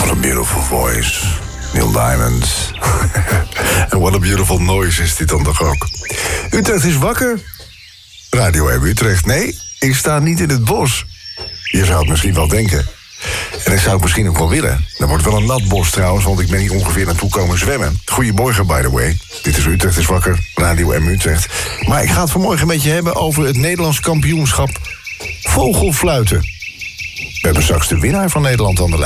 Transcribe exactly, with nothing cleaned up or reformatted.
What a beautiful voice. Neil Diamond. En what a beautiful noise is dit dan toch ook. Utrecht is wakker. Radio één Utrecht. Nee, ik sta niet in het bos. Je zou het misschien wel denken. En ik zou het misschien ook wel willen. Dat wordt wel een nat bos trouwens, want ik ben hier ongeveer naartoe komen zwemmen. Goedemorgen, by the way. Dit is Utrecht is wakker, Radio M Utrecht. Maar ik ga het vanmorgen een beetje hebben over het Nederlands kampioenschap vogelfluiten. We hebben straks de winnaar van Nederland aan de lijn.